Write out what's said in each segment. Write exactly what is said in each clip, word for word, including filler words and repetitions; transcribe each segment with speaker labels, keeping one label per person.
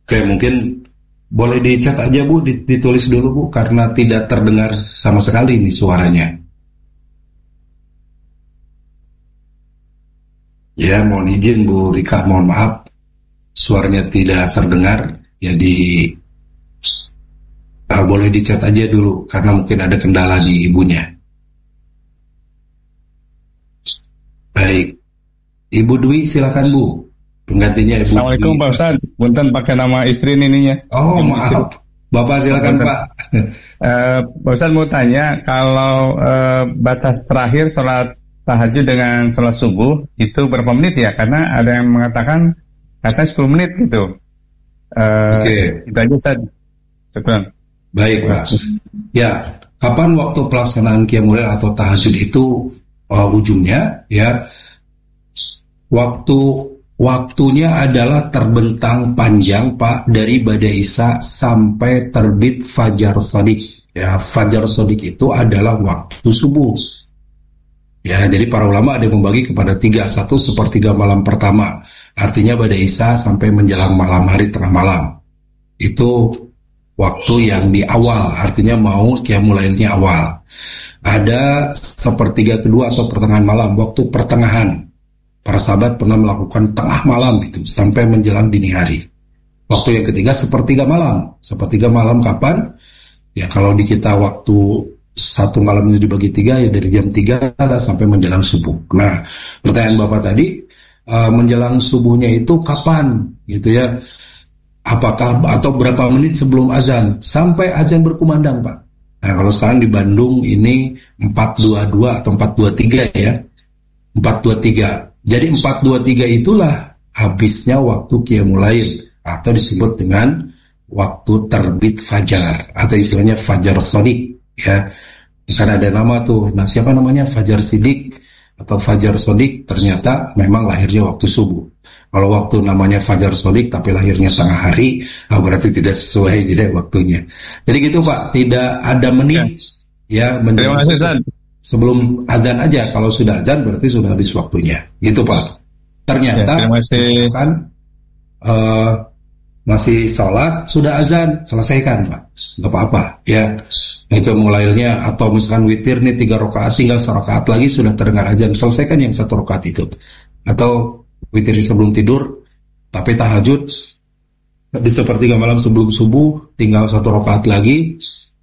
Speaker 1: Oke, mungkin boleh dicat aja Bu, ditulis dulu Bu, karena tidak terdengar sama sekali nih suaranya. Ya, mohon izin Bu Rika, mohon maaf, suaranya tidak terdengar. Jadi uh, boleh dicat aja dulu, karena mungkin ada kendala di ibunya. Baik, Ibu Dwi silakan Bu. Penggantinya Ibu.
Speaker 2: Assalamualaikum Pak Ustaz. Punten pakai nama istri ininya.
Speaker 1: Oh
Speaker 2: Ibu
Speaker 1: maaf.
Speaker 2: istri.
Speaker 1: Bapak silakan
Speaker 2: Punten.
Speaker 1: Pak.
Speaker 2: Uh, Pak Ustaz mau tanya, kalau uh, batas terakhir sholat tahajud dengan sholat subuh itu berapa menit ya? Karena ada yang mengatakan katanya sepuluh menit gitu. Uh, Oke. Okay. Itu aja Ustaz. Syukran.
Speaker 1: Baik Pak. Ya, kapan waktu pelaksanaan qiyamul lail atau tahajud itu uh, ujungnya? Ya, waktu Waktunya adalah terbentang panjang Pak, dari badai isya sampai terbit fajar shadiq. Ya, fajar shadiq itu adalah waktu subuh. Ya, jadi para ulama ada yang membagi kepada tiga. Satu, sepertiga malam pertama. Artinya badai isya sampai menjelang malam hari tengah malam. Itu waktu yang di awal, artinya mau qiyamul lailnya awal. Ada sepertiga kedua atau pertengahan malam, waktu pertengahan. Para sahabat pernah melakukan tengah malam itu sampai menjelang dini hari. Waktu yang ketiga sepertiga malam. Sepertiga malam kapan? Ya kalau di kita waktu satu malam itu dibagi tiga, ya dari jam tiga sampai menjelang subuh. Nah, pertanyaan Bapak tadi, uh, menjelang subuhnya itu kapan? Gitu ya. Apakah atau berapa menit sebelum azan? Sampai azan berkumandang Pak. Nah kalau sekarang di Bandung ini empat dua dua atau empat dua tiga ya. empat dua tiga. Jadi empat dua tiga itulah habisnya waktu qiyamul lail, atau disebut dengan waktu terbit fajar, atau istilahnya fajar shadiq ya. Karena ada nama tuh. Nah, siapa namanya? Fajar Sidik atau fajar shadiq, ternyata memang lahirnya waktu subuh. Kalau waktu namanya fajar shadiq tapi lahirnya tengah hari, nah berarti tidak sesuai jadi waktunya. Jadi gitu Pak, tidak ada menit ya. ya
Speaker 2: Terima kasih Ustaz.
Speaker 1: Sebelum azan aja, kalau sudah azan berarti sudah habis waktunya, gitu Pak. Ternyata ya, misalkan uh, masih sholat, sudah azan, selesaikan Pak, nggak apa-apa ya. Itu mulainya, atau misalkan witir nih tiga rakaat, tinggal serakaat lagi sudah terdengar azan, selesaikan yang satu rakaat itu. Atau witir sebelum tidur, tapi tahajud di sepertiga malam sebelum subuh, tinggal satu rakaat lagi.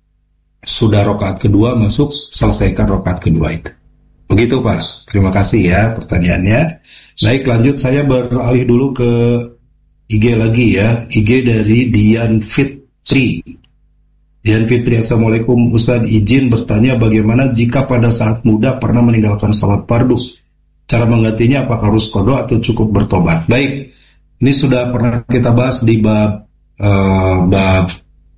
Speaker 1: Sudah rakaat kedua masuk, selesaikan rakaat kedua itu. Begitu Pak. Terima kasih ya pertanyaannya. Baik, lanjut, saya beralih dulu ke I G lagi ya. I G dari Dian Fitri. Dian Fitri, Assalamualaikum Ustaz, izin bertanya bagaimana jika pada saat muda pernah meninggalkan salat fardu? Cara menggantinya apakah harus qada atau cukup bertobat? Baik, ini sudah pernah kita bahas di bab uh, bab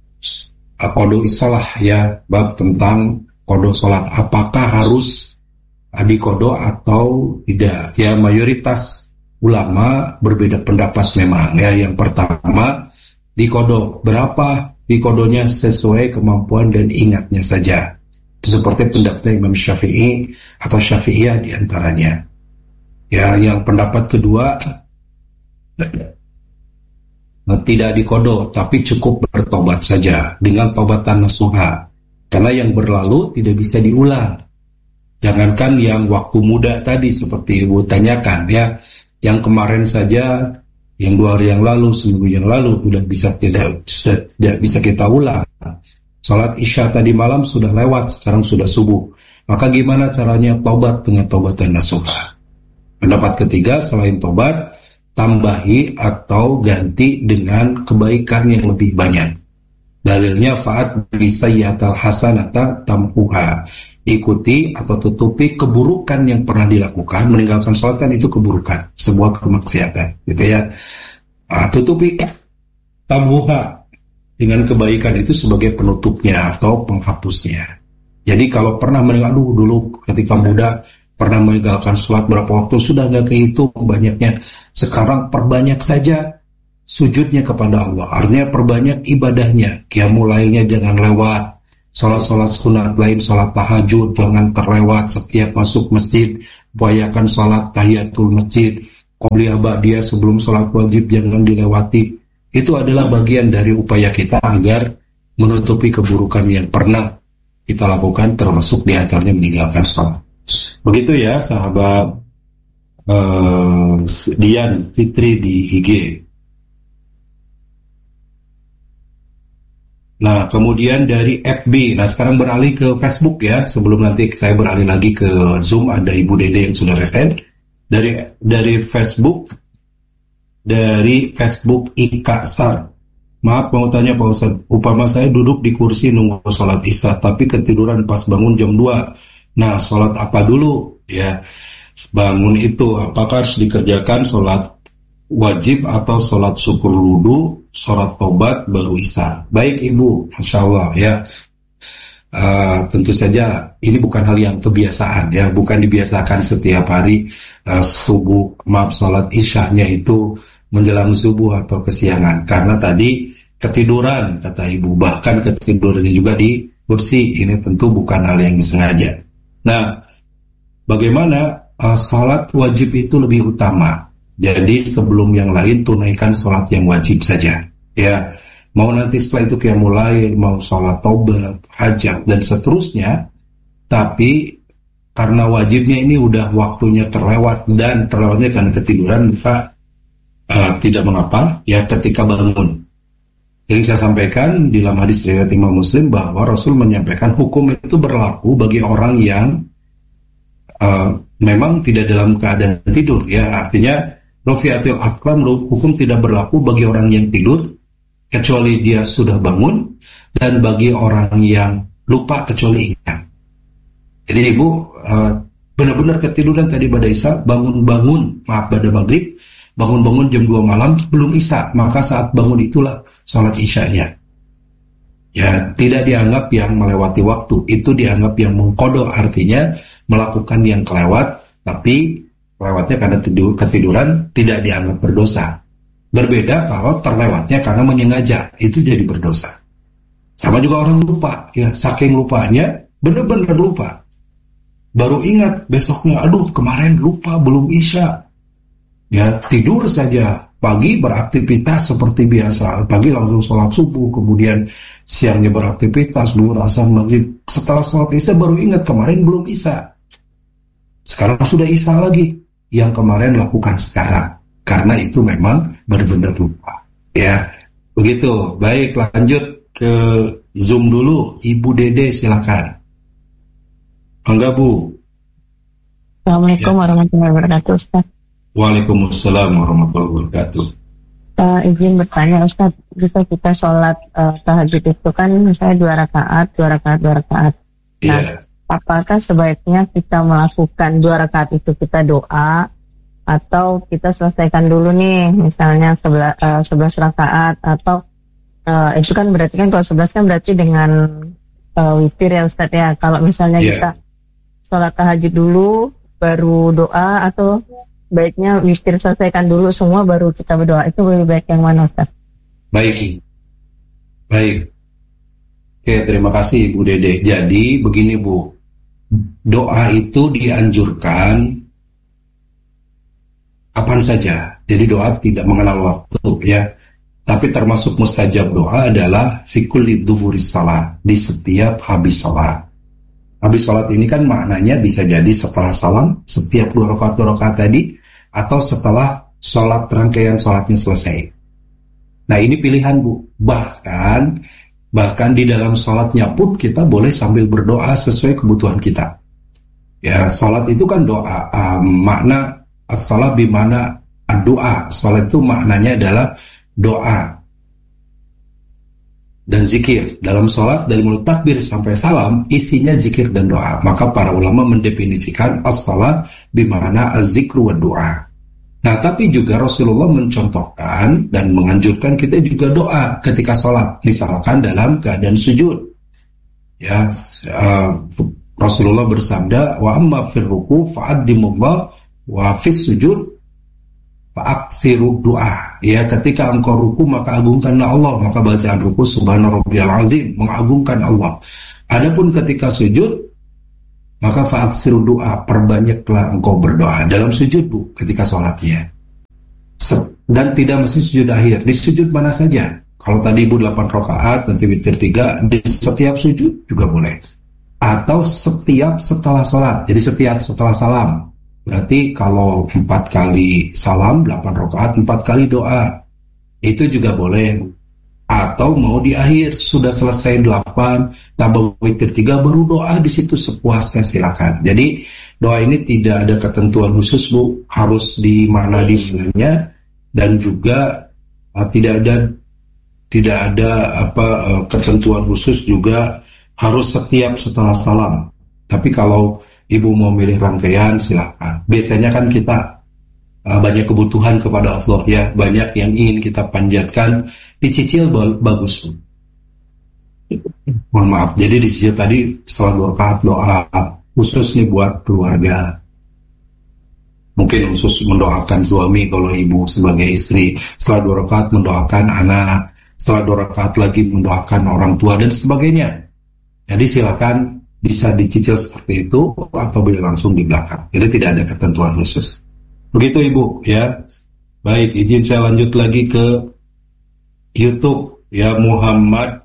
Speaker 1: Qada isolah ya, bab tentang qada sholat, apakah harus diqada atau tidak ya. Mayoritas ulama berbeda pendapat memang ya. Yang pertama, diqada. Berapa diqadanya? Sesuai kemampuan dan ingatnya saja. Itu seperti pendapatnya Imam Syafi'i atau Syafi'iyah diantaranya ya. Yang pendapat kedua, tidak diqada, tapi cukup bertobat saja dengan tobatan nasuha, karena yang berlalu tidak bisa diulang. Jangankan yang waktu muda tadi seperti Ibu tanyakan ya, yang kemarin saja, yang dua hari yang lalu, seminggu yang lalu sudah bisa tidak sudah tidak bisa kita ulang. Salat Isya tadi malam sudah lewat, sekarang sudah subuh. Maka gimana caranya tobat? Dengan tobatan nasuha. Pendapat ketiga, selain tobat, tambahi atau ganti dengan kebaikan yang lebih banyak. Dalilnya fa'at bisayyatal hasanata tampuha. Ikuti atau tutupi keburukan yang pernah dilakukan. Meninggalkan sholat kan itu keburukan, sebuah kemaksiatan, gitu ya. Nah, tutupi tampuha dengan kebaikan itu sebagai penutupnya atau penghapusnya. Jadi kalau pernah meninggal, aduh dulu ketika muda pernah meninggalkan sholat berapa waktu, sudah gak kehitung banyaknya. Sekarang perbanyak saja sujudnya kepada Allah. Artinya perbanyak ibadahnya. Qiyamul lailnya jangan lewat. Sholat-sholat sunat lain, sholat tahajud jangan terlewat. Setiap masuk masjid, upayakan sholat tahiyatul masjid. Qobliyah ba'diyah sebelum sholat wajib jangan dilewati. Itu adalah bagian dari upaya kita agar menutupi keburukan yang pernah kita lakukan, termasuk diantaranya meninggalkan sholat. Begitu ya sahabat uh, Dian Fitri di I G. Nah, kemudian dari F B. Nah, sekarang beralih ke Facebook ya. Sebelum nanti saya beralih lagi ke Zoom, ada Ibu Dede yang sudah resen. Dari dari Facebook, dari Facebook Ika Sar. Maaf, mau tanya Pak Ustaz. Upama saya duduk di kursi nunggu sholat isya, tapi ketiduran pas bangun jam dua. Nah, sholat apa dulu? Ya, bangun itu apakah harus dikerjakan sholat wajib atau sholat syukur wudu, sholat tobat baru isya? Baik Ibu, Masya Allah ya. Uh, tentu saja ini bukan hal yang kebiasaan ya, bukan dibiasakan setiap hari uh, subuh, maaf sholat isyanya itu menjelang subuh atau kesiangan, karena tadi ketiduran kata Ibu, bahkan ketidurannya juga di kursi. Ini tentu bukan hal yang disengaja. Nah, bagaimana uh, sholat wajib itu lebih utama? Jadi sebelum yang lain tunaikan sholat yang wajib saja ya. Mau nanti setelah itu qiyamul lail, mau sholat taubat, hajat dan seterusnya. Tapi karena wajibnya ini udah waktunya terlewat dan terlewatnya karena ketiduran, maka uh, tidak mengapa ya ketika bangun. Yang saya sampaikan di dalam hadis riwayat Imam Muslim bahwa Rasul menyampaikan hukum itu berlaku bagi orang yang uh, memang tidak dalam keadaan tidur ya. Artinya Rofiatil Aklam, hukum tidak berlaku bagi orang yang tidur kecuali dia sudah bangun, dan bagi orang yang lupa kecuali ingat. Jadi Ibu uh, benar-benar ketiduran tadi pada isya, bangun-bangun, maaf pada maghrib, bangun-bangun jam dua malam belum isya, maka saat bangun itulah sholat isyanya. Ya, tidak dianggap yang melewati waktu, itu dianggap yang mengkodok, artinya melakukan yang kelewat, tapi kelewatnya karena tidur, ketiduran tidak dianggap berdosa. Berbeda kalau terlewatnya karena menyengaja, itu jadi berdosa. Sama juga orang lupa, ya saking lupanya, benar-benar lupa. Baru ingat besoknya, aduh kemarin lupa belum isya. Ya tidur saja, pagi beraktivitas seperti biasa, pagi langsung sholat subuh, kemudian siangnya beraktivitas, dulu asar maghrib. Setelah sholat isya baru ingat kemarin belum isya. Sekarang sudah isya lagi, yang kemarin lakukan sekarang. Karena itu memang benar-benar lupa. Ya, begitu. Baik, lanjut ke Zoom dulu. Ibu Dede silakan. Enggak Bu.
Speaker 3: Assalamualaikum ya. warahmatullahi wabarakatuh, Ustaz.
Speaker 1: Waalaikumsalam warahmatullahi wabarakatuh.
Speaker 3: Uh, izin bertanya Ustaz, jika kita sholat uh, tahajud itu kan misalnya dua rakaat, dua rakaat, dua rakaat. Nah, yeah. apakah sebaiknya kita melakukan dua rakaat itu kita doa, atau kita selesaikan dulu nih misalnya sebelas rakaat, atau uh, itu kan berarti kan kalau sebelas kan berarti dengan uh, witir ya Ustaz ya. Kalau misalnya yeah. kita sholat tahajud dulu baru doa, atau baiknya witir selesaikan dulu semua baru kita berdoa, itu lebih baik yang mana Ustaz?
Speaker 1: Baik, baik. Oke, terima kasih Bu Dede. Jadi begini Bu, doa itu dianjurkan kapan saja. Jadi doa tidak mengenal waktu ya. Tapi termasuk mustajab doa adalah fi kulli dhuhuris salat, di setiap habis salat. Habis salat ini kan maknanya bisa jadi setelah salam, setiap dua rakaat dua rakaat tadi, atau setelah salat rangkaian salatnya selesai. Nah, ini pilihan Bu. Bahkan bahkan di dalam salatnya pun kita boleh sambil berdoa sesuai kebutuhan kita. Ya, salat itu kan doa, uh, makna as-salat bimana doa. Salat itu maknanya adalah doa dan zikir. Dalam salat dari mulai takbir sampai salam isinya zikir dan doa. Maka para ulama mendefinisikan as-salat bimana az-zikru wa doa. Nah, tapi juga Rasulullah mencontohkan dan menganjurkan kita juga doa ketika salat, misalkan dalam keadaan sujud. Ya, uh, Rasulullah bersabda, wa amma fir ruku fa'addimullah wa fis sujud fa'aksiru doa. Ya, ketika engkau ruku maka agungkanlah Allah, maka bacaan ruku subhana rabbiyal azim, mengagungkan Allah. Adapun ketika sujud maka fa'aksiru doa, perbanyaklah engkau berdoa dalam sujud Bu, ketika sholatnya. dan tidak mesti sujud akhir. Di sujud mana saja. Kalau tadi ibu delapan rakaat, nanti witir tiga, di setiap sujud juga boleh. Atau setiap setelah sholat. Jadi setiap setelah salam. Berarti kalau empat kali salam, delapan rakaat, empat kali doa. Itu juga boleh. Atau mau di akhir, sudah selesai delapan, tambah witir tiga, baru doa di situ sepuasnya, silakan. Jadi doa ini tidak ada ketentuan khusus, Bu. Harus di mana di mananya. Dan juga uh, tidak ada tidak ada apa uh, ketentuan khusus juga harus setiap setelah salam. Tapi kalau ibu mau milih rangkaian, silakan. Biasanya kan kita uh, banyak kebutuhan kepada Allah ya, banyak yang ingin kita panjatkan, dicicil bagus. Mohon maaf. Jadi dicicil tadi setelah dua rakaat doa khusus nih buat keluarga. Mungkin khusus mendoakan suami kalau ibu sebagai istri, setelah dua rakaat mendoakan anak, setelah dua rakaat lagi mendoakan orang tua dan sebagainya. Jadi silakan bisa dicicil seperti itu atau boleh langsung di belakang. Jadi tidak ada ketentuan khusus. Begitu ibu ya. Baik, izin saya lanjut lagi ke YouTube ya. Muhammad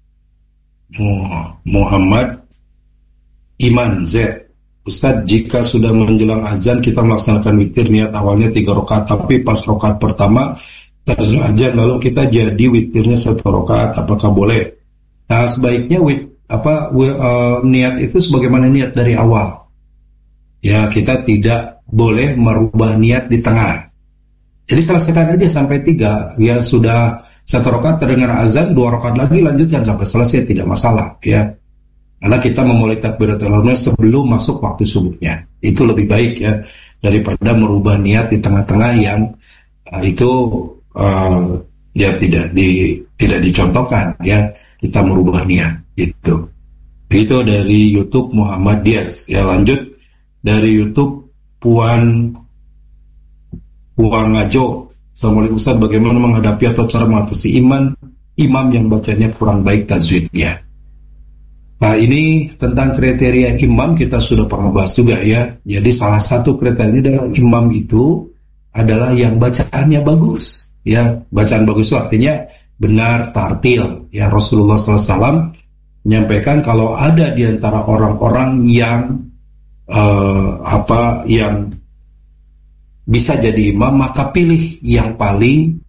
Speaker 1: Muhammad Iman Z. Ustadz, jika sudah menjelang azan kita melaksanakan witir, niat awalnya tiga rakaat, tapi pas rakaat pertama terjadi azan lalu kita jadi witirnya satu rakaat, apakah boleh? Nah, sebaiknya wit, apa uh, niat itu sebagaimana niat dari awal. Ya, kita tidak boleh merubah niat di tengah. Jadi selesaikan aja sampai tiga. Ya sudah satu rakaat terdengar azan, dua rakaat lagi lanjutkan sampai selesai, tidak masalah. Ya. Karena kita memulai takbiratul ihram sebelum masuk waktu subuhnya. Itu lebih baik ya daripada merubah niat di tengah-tengah yang uh, itu uh, ya tidak di tidak dicontohkan ya, kita merubah niat itu. Itu dari YouTube Muhammad Dias. Ya, lanjut dari YouTube Puan Puan Ngajo. Assalamualaikum Ustaz, bagaimana menghadapi atau cara mengatasi iman imam yang bacanya kurang baik tajwidnya? Nah, ini tentang kriteria imam kita sudah pernah bahas juga ya. Jadi salah satu kriterianya adalah imam itu adalah yang bacaannya bagus. Ya, bacaan bagus itu artinya benar tartil. Ya, Rasulullah shallallahu alaihi wasallam menyampaikan kalau ada di antara orang-orang yang uh, apa yang bisa jadi imam, maka pilih yang paling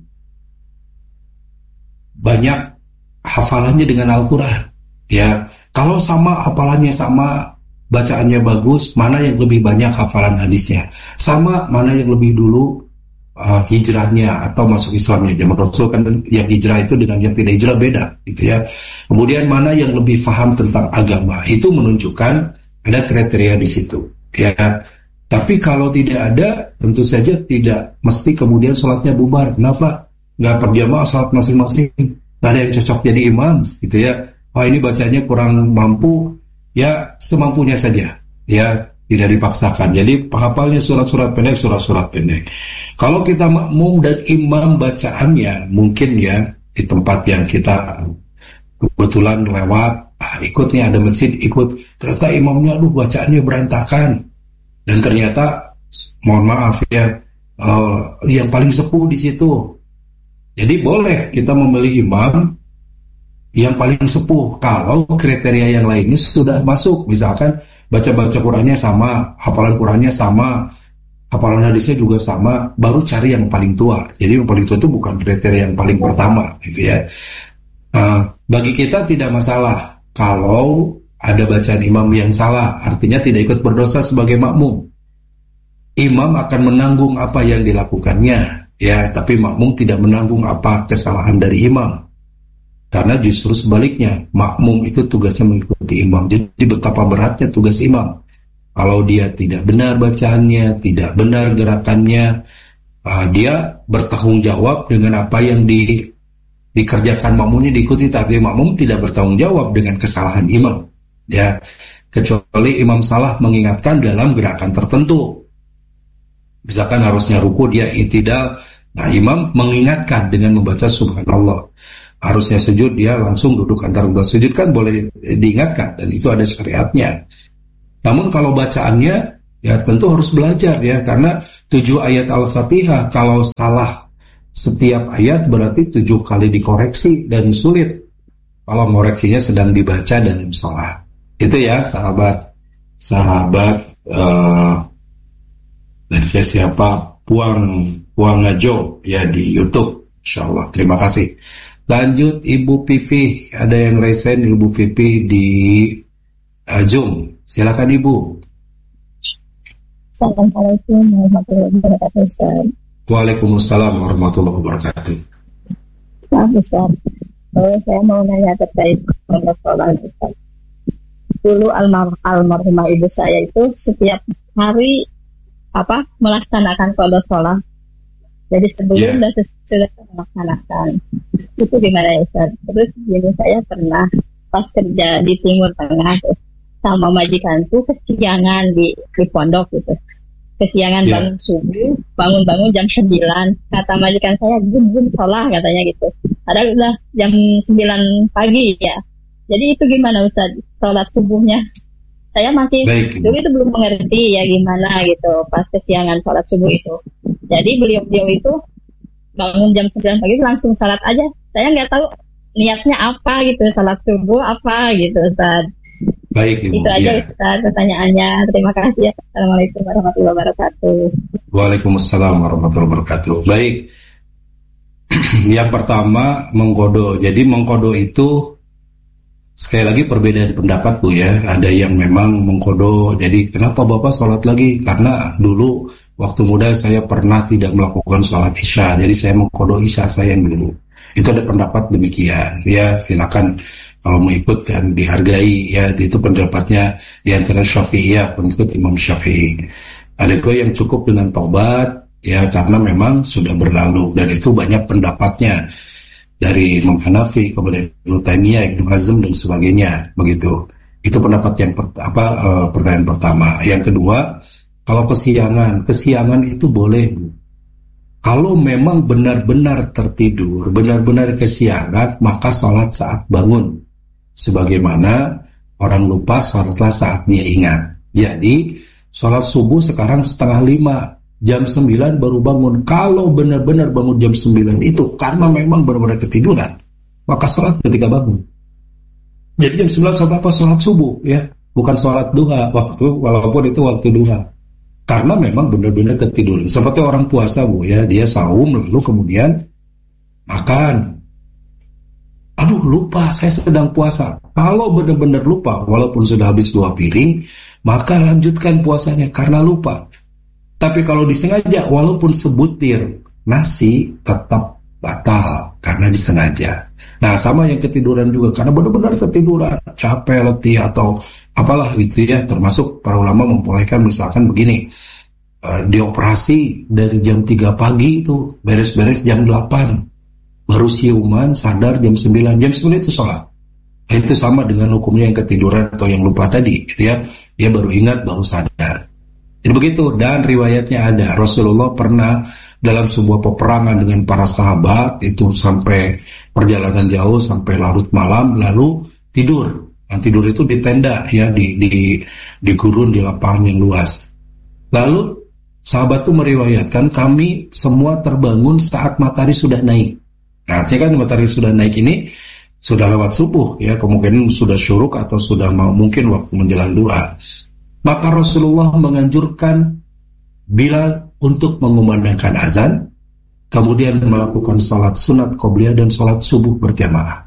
Speaker 1: banyak hafalannya dengan Al-Quran. Ya, kalau sama hafalannya sama, bacaannya bagus, mana yang lebih banyak hafalan hadisnya? Sama, mana yang lebih dulu uh, hijrahnya atau masuk Islamnya? Zaman Rasul kan yang hijrah itu dengan yang tidak hijrah beda, gitu ya. Kemudian mana yang lebih paham tentang agama? Itu menunjukkan ada kriteria di situ. Ya, tapi kalau tidak ada, tentu saja tidak mesti kemudian sholatnya bubar. Kenapa? Nggak berjamaah sholat masing-masing. Nggak ada yang cocok jadi imam, gitu ya. Oh, ini bacanya kurang mampu, ya semampunya saja, ya tidak dipaksakan. Jadi hafalnya surat-surat pendek, surat-surat pendek. Kalau kita makmum dan imam bacaannya mungkin ya di tempat yang kita kebetulan lewat, ah, ikutnya ada masjid, ikut, ternyata imamnya aduh bacaannya berantakan, dan ternyata mohon maaf ya uh, yang paling sepuh di situ. Jadi boleh kita memilih imam yang paling sepuh kalau kriteria yang lainnya sudah masuk. Misalkan baca-baca Qurannya sama, hafalan Qurannya sama, hafalan hadisnya juga sama, baru cari yang paling tua. Jadi yang paling tua itu bukan kriteria yang paling pertama, gitu ya. Nah, bagi kita tidak masalah kalau ada bacaan imam yang salah, artinya tidak ikut berdosa sebagai makmum. Imam akan menanggung apa yang dilakukannya, ya, tapi makmum tidak menanggung apa kesalahan dari imam. Karena justru sebaliknya, makmum itu tugasnya mengikuti imam. Jadi betapa beratnya tugas imam. Kalau dia tidak benar bacaannya, tidak benar gerakannya, uh, dia bertanggung jawab dengan apa yang di, dikerjakan makmumnya diikuti. Tapi makmum tidak bertanggung jawab dengan kesalahan imam. Ya, kecuali imam salah mengingatkan dalam gerakan tertentu. Misalkan harusnya ruku, dia i'tidal. Nah, imam mengingatkan dengan membaca subhanallah. Harusnya sujud, dia langsung duduk antara dua sujud, kan boleh diingatkan, dan itu ada syariatnya. Namun kalau bacaannya ya tentu harus belajar ya, karena tujuh ayat Al-Fatihah kalau salah setiap ayat berarti tujuh kali dikoreksi dan sulit kalau koreksinya sedang dibaca dalam sholat. Itu ya sahabat sahabat uh, dari siapa Puang Puang Ngajo ya di YouTube, insyaallah. Terima kasih. Lanjut Ibu Pipi, ada yang resen Ibu Pipi di uh, Zoom. Silakan Ibu.
Speaker 4: Assalamualaikum warahmatullahi wabarakatuh, Ustaz.
Speaker 1: Waalaikumsalam warahmatullahi wabarakatuh.
Speaker 4: Maaf Ustaz, oh, saya mau nanya terkait pondok sholat Ustaz. Dulu almar almarhumah ibu saya itu setiap hari apa melaksanakan pondok sholat. Jadi sebelum yeah. dan sesudah melaksanakan. Itu gimana ya Ustaz? Terus jadi saya pernah pas kerja di Timur Tengah sama majikanku kesiangan di, di pondok gitu. Kesiangan yeah. bangun subuh, bangun-bangun jam sembilan. Kata majikan saya, "Bun-bun sholat," katanya gitu. Padahal udah jam sembilan pagi ya. Jadi itu gimana Ustaz, sholat subuhnya? Saya masih, Baik. dulu itu belum mengerti ya gimana gitu, pas kesiangan sholat subuh itu. Jadi beliau-beliau itu bangun jam sembilan pagi langsung sholat aja. Saya nggak tahu niatnya apa gitu, sholat subuh apa gitu Ustaz.
Speaker 1: Baik Ibu.
Speaker 4: Itu aja
Speaker 1: ya.
Speaker 4: Ustaz pertanyaannya. Terima kasih. Assalamualaikum warahmatullahi wabarakatuh.
Speaker 1: Waalaikumsalam warahmatullahi wabarakatuh. Baik. Yang pertama mengkodo. Jadi mengkodo itu sekali lagi perbedaan pendapat Bu ya. Ada yang memang mengkodo. Jadi kenapa Bapak sholat lagi? Karena dulu waktu muda saya pernah tidak melakukan sholat isya. Jadi saya mengkodo isya saya yang dulu. Itu ada pendapat demikian. Ya silakan. Kalau mau ikut dan dihargai, ya itu pendapatnya di antara Syafi'iyah, pengikut Imam Syafi'i. Ada juga yang cukup dengan taubat, ya karena memang sudah berlalu, dan itu banyak pendapatnya dari Imam Hanafi, kemudian Ibnu Taimiyah, Ibnu Hazm dan sebagainya, begitu. Itu pendapat yang per, apa uh, pertanyaan pertama. Yang kedua, kalau kesiangan, kesiangan itu boleh Bu. Kalau memang benar-benar tertidur, benar-benar kesiangan, maka sholat saat bangun. Sebagaimana orang lupa sholatlah saat dia ingat. Jadi sholat subuh sekarang setengah lima, jam sembilan baru bangun. Kalau benar-benar bangun jam sembilan itu karena memang benar-benar ketiduran, maka sholat ketika bangun. Jadi jam sembilan sholat apa? Sholat subuh ya, bukan sholat duha, waktu walaupun itu waktu duha. Karena memang benar-benar ketiduran. Seperti orang puasa Bu ya, dia saum lalu kemudian makan. Aduh lupa saya sedang puasa. Kalau benar-benar lupa walaupun sudah habis dua piring, maka lanjutkan puasanya karena lupa. Tapi kalau disengaja walaupun sebutir nasi tetap batal karena disengaja. Nah sama yang ketiduran juga, karena benar-benar ketiduran, capek, letih atau apalah gitu ya. Termasuk para ulama membolehkan misalkan begini, uh, dioperasi dari jam tiga pagi itu beres-beres jam delapan. Baru siuman, sadar jam sembilan. Jam sembilan itu sholat. Itu sama dengan hukumnya yang ketiduran atau yang lupa tadi gitu ya. Dia baru ingat, baru sadar. Jadi begitu. Dan riwayatnya ada, Rasulullah pernah dalam sebuah peperangan dengan para sahabat, itu sampai perjalanan jauh, sampai larut malam, lalu tidur. Nah, tidur itu di tenda ya, di, di, di gurun, di lapangan yang luas. Lalu sahabat itu meriwayatkan, kami semua terbangun saat matahari sudah naik. Nah, artinya kan matahari sudah naik ini sudah lewat subuh ya, kemungkinan sudah syuruk atau sudah mau mungkin waktu menjelang duha. Maka Rasulullah menganjurkan Bilal untuk mengumandangkan azan, kemudian melakukan salat sunat qobliyah dan salat subuh berjamaah.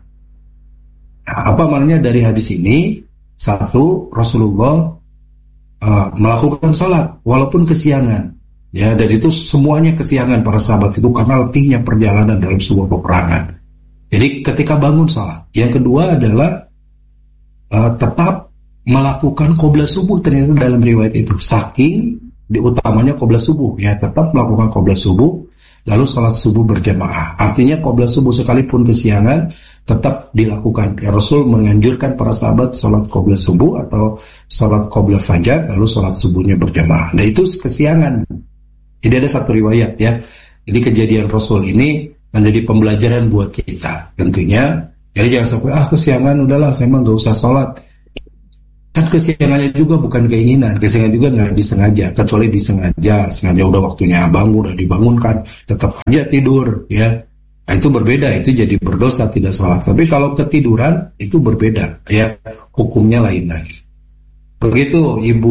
Speaker 1: Nah, apa maknanya dari hadis ini? Satu, Rasulullah uh, melakukan salat walaupun kesiangan. Ya, dan itu semuanya kesiangan para sahabat itu karena letihnya perjalanan dalam sebuah peperangan. Jadi ketika bangun salat. Yang kedua adalah uh, tetap melakukan qobliyah subuh, ternyata dalam riwayat itu. Saking diutamanya qobliyah subuh, ya tetap melakukan qobliyah subuh, lalu salat subuh berjamaah. Artinya qobliyah subuh sekalipun kesiangan tetap dilakukan. Ya, Rasul menganjurkan para sahabat salat qobliyah subuh atau salat qobliyah fajar, lalu salat subuhnya berjamaah. Nah itu kesiangan. Jadi ada satu riwayat ya. Jadi kejadian Rasul ini menjadi pembelajaran buat kita tentunya. Jadi jangan sampai ah kesiangan udahlah saya mah gak usah sholat. Kan kesiangannya juga bukan keinginan, kesiangan juga nggak disengaja, kecuali disengaja, sengaja udah waktunya bangun, udah dibangunkan, tetap aja tidur, ya. Nah, itu berbeda, itu jadi berdosa tidak sholat. Tapi kalau ketiduran itu berbeda, ya, hukumnya lain lagi. Begitu Ibu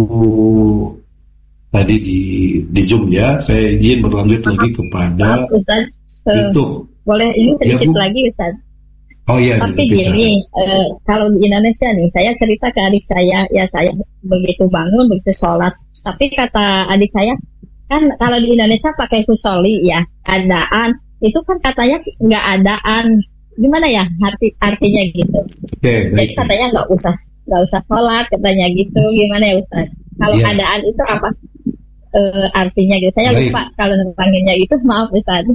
Speaker 1: tadi di di Zoom ya, saya izin berlanjut lagi kepada
Speaker 4: Ustaz,
Speaker 1: YouTube.
Speaker 4: Boleh ini sedikit
Speaker 1: ya,
Speaker 4: lagi Ustaz.
Speaker 1: Oh iya.
Speaker 4: Tapi gini, uh, kalau di Indonesia nih, saya cerita ke adik saya, ya saya begitu bangun, begitu sholat. Tapi kata adik saya, kan kalau di Indonesia pakai husoli ya, adaan. Itu kan katanya nggak adaan. Gimana ya arti artinya gitu?
Speaker 1: Okay,
Speaker 4: Jadi katanya nggak usah nggak usah sholat katanya gitu. Gimana ya Ustaz? Kalau yeah. adaan itu apa uh, artinya gitu? Saya baik. Lupa kalau panggilnya gitu. Maaf Ustaz.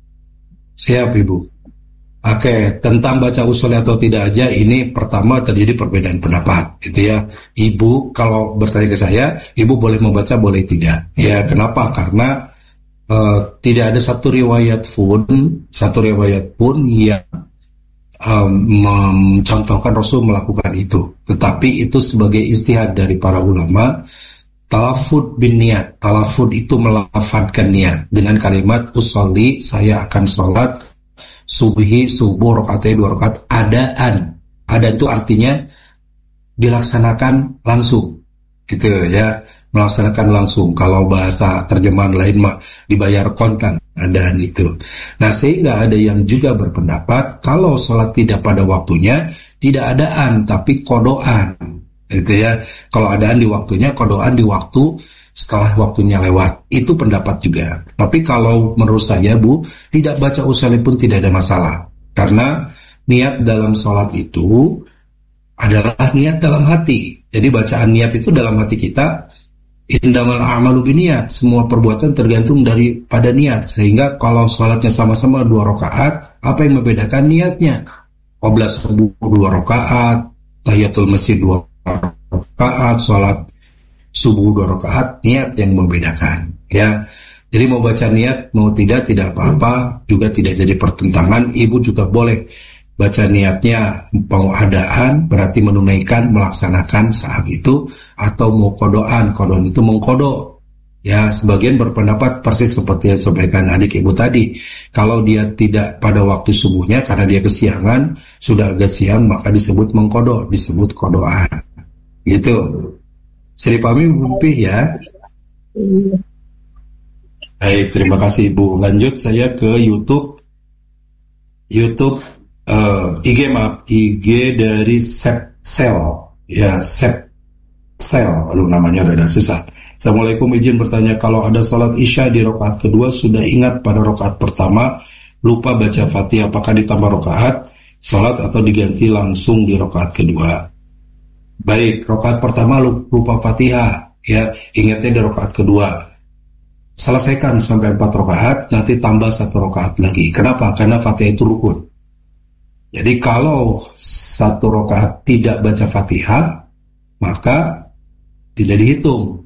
Speaker 1: Siap Ibu. Oke, okay, tentang baca usul atau tidak aja, ini pertama terjadi perbedaan pendapat, gitu ya. Ibu kalau bertanya ke saya, ibu boleh membaca, boleh tidak. Ya, kenapa? Karena uh, tidak ada satu riwayat pun, satu riwayat pun yang um, mencontohkan Rasul melakukan itu. Tetapi itu sebagai ijtihad dari para ulama. Talafud bin niat, talafud itu melafadzkan niat dengan kalimat usolli, saya akan sholat subuhi, subuh, rakaatnya dua rakaat, adaan. Ada itu artinya dilaksanakan langsung, gitu ya, melaksanakan langsung. Kalau bahasa terjemahan lain mah dibayar kontan, adaan itu. Nah, sehingga ada yang juga berpendapat kalau sholat tidak pada waktunya, tidak adaan, tapi kodoan, gitu ya. Kalau adaan di waktunya, kodoan di waktu setelah waktunya lewat, itu pendapat juga. Tapi kalau menurut saya Bu, tidak baca usul pun tidak ada masalah, karena niat dalam sholat itu adalah niat dalam hati. Jadi bacaan niat itu dalam hati kita. Indamal a'malu biniat, semua perbuatan tergantung daripada niat. Sehingga kalau sholatnya sama-sama dua rakaat, apa yang membedakan niatnya? Qabla subuh dua rakaat, tahiyatul masjid dua rakaat, sholat subuh dua rakaat, niat yang membedakan, ya. Jadi mau baca niat mau tidak tidak apa-apa, juga tidak jadi pertentangan. Ibu juga boleh baca niatnya mau adaan, berarti menunaikan, melaksanakan saat itu, atau mau kodoan, kodoan itu mengkodok. Ya, sebagian berpendapat persis seperti yang disampaikan adik ibu tadi. Kalau dia tidak pada waktu subuhnya karena dia kesiangan, sudah agak siang, maka disebut mengkodok, disebut kodoan, gitu. Sri Pami Bumpi ya. Baik, terima kasih Ibu. Lanjut saya ke YouTube. YouTube uh, I G maaf, I G dari Sepsel. Ya, Sepsel. Aduh, namanya udah susah. Assalamualaikum, izin bertanya, kalau ada sholat isya di rakaat kedua sudah ingat pada rakaat pertama lupa baca Fatihah, apakah ditambah rakaat sholat atau diganti langsung di rakaat kedua? Baik, rakaat pertama lupa Fatihah, ya, ingatnya di rakaat kedua. Selesaikan sampai empat rakaat, nanti tambah satu rakaat lagi. Kenapa? Karena Fatihah itu rukun. Jadi kalau satu rakaat tidak baca Fatihah, maka tidak dihitung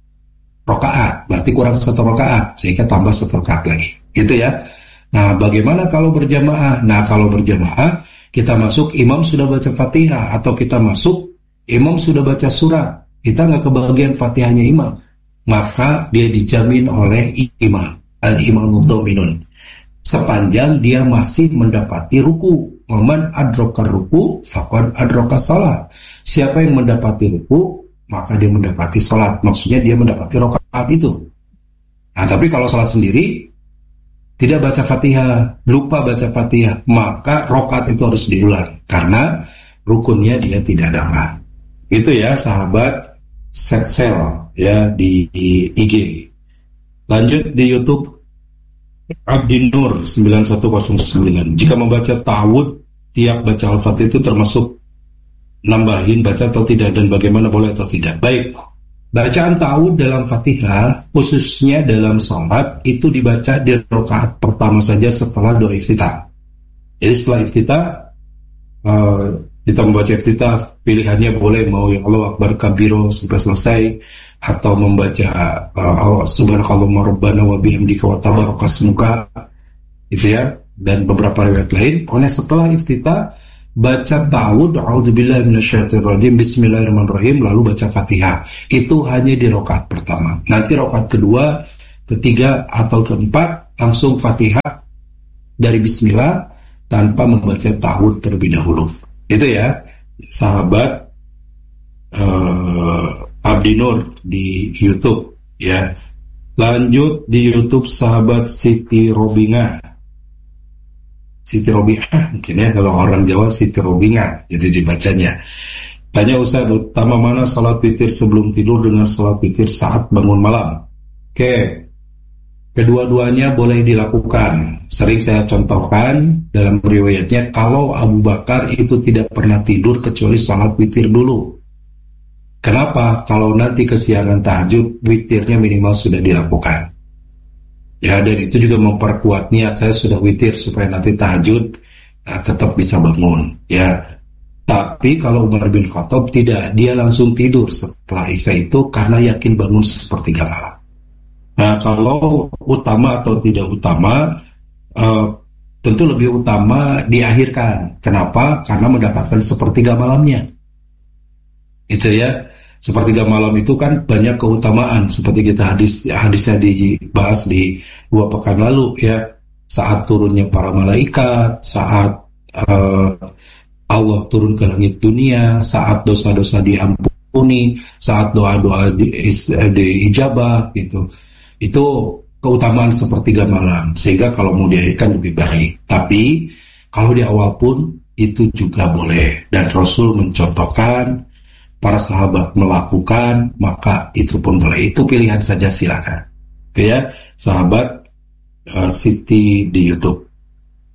Speaker 1: rakaat, berarti kurang satu rakaat, sehingga tambah satu rakaat lagi. Gitu ya. Nah, bagaimana kalau berjamaah? Nah, kalau berjamaah, kita masuk imam sudah baca Fatihah, atau kita masuk imam sudah baca surat, kita nggak kebagian Fatihahnya imam, maka dia dijamin oleh imam, al-imamu dominun, sepanjang dia masih mendapati ruku. Man adroka ruku, faqad adroka salat. Siapa yang mendapati ruku, maka dia mendapati salat. Maksudnya dia mendapati rakaat itu. Nah, tapi kalau salat sendiri, tidak baca Fatihah, lupa baca Fatihah, maka rakaat itu harus diulang, karena rukunnya dia tidak dapat. Itu ya sahabat Sepsel ya di, di I G. Lanjut di YouTube Abdi Nur sembilan satu nol sembilan. Jika membaca ta'awud tiap baca Al-Fatihah itu termasuk nambahin baca atau tidak, dan bagaimana boleh atau tidak? Baik, bacaan ta'awud dalam Fatihah khususnya dalam sholat itu dibaca di rakaat pertama saja setelah doa iftitah. Jadi setelah iftitah uh, kita membaca iftitah, pilihannya boleh mau yang Allah Akbar kabiro sampai selesai, atau membaca uh, subhanakallahumma rabbana wa bihamdika wa tabarakasmuka, gitu ya, dan beberapa riwayat lain. Pokoknya setelah iftitah baca ta'awudz, a'udzubillahi minasyaitonirrajim, bismillahirrahmanirrahim, lalu baca Fatihah. Itu hanya di rakaat pertama. Nanti rakaat kedua, ketiga atau keempat langsung Fatihah dari bismillah tanpa membaca ta'awudz terlebih dahulu. Itu ya, sahabat uh, Abdi Nur di YouTube ya. Lanjut di YouTube sahabat Siti Robinga. Siti Robinga mungkin ya, kalau orang Jawa Siti Robinga jadi dibacanya. Tanya Ustaz, utama mana salat witir sebelum tidur dengan salat witir saat bangun malam? Oke, kedua-duanya boleh dilakukan. Sering saya contohkan dalam riwayatnya, kalau Abu Bakar itu tidak pernah tidur kecuali salat witir dulu. Kenapa? Kalau nanti kesiangan tahajud, witirnya minimal sudah dilakukan. Ya, dan itu juga memperkuat niat saya sudah witir supaya nanti tahajud uh, tetap bisa bangun. Ya, tapi kalau Umar bin Khattab tidak, dia langsung tidur setelah Isya itu karena yakin bangun sepertiga malam. Nah, kalau utama atau tidak utama, uh, tentu lebih utama diakhirkan. Kenapa? Karena mendapatkan sepertiga malamnya. Itu ya. Sepertiga malam itu kan banyak keutamaan seperti kita hadis hadisnya dibahas di dua pekan lalu ya, saat turunnya para malaikat, saat uh, Allah turun ke langit dunia, saat dosa-dosa diampuni, saat doa-doa di, diijabah gitu. Itu keutamaan sepertiga malam, sehingga kalau mau diakhirkan lebih baik. Tapi kalau di awal pun itu juga boleh, dan Rasul mencontohkan, para sahabat melakukan, maka itu pun boleh. Itu pilihan saja, silakan. Itu ya, sahabat uh, Siti di YouTube.